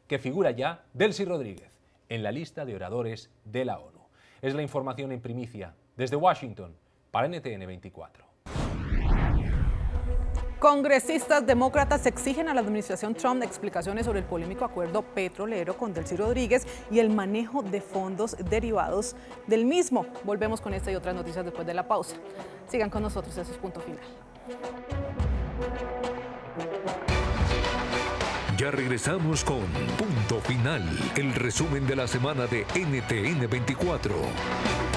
que figura ya Delcy Rodríguez en la lista de oradores de la ONU. Es la información en primicia desde Washington para NTN 24. Congresistas demócratas exigen a la administración Trump explicaciones sobre el polémico acuerdo petrolero con Delcy Rodríguez y el manejo de fondos derivados del mismo. Volvemos con esta y otras noticias después de la pausa. Sigan con nosotros, eso es Punto Final. Ya regresamos con Punto Final, el resumen de la semana de NTN 24.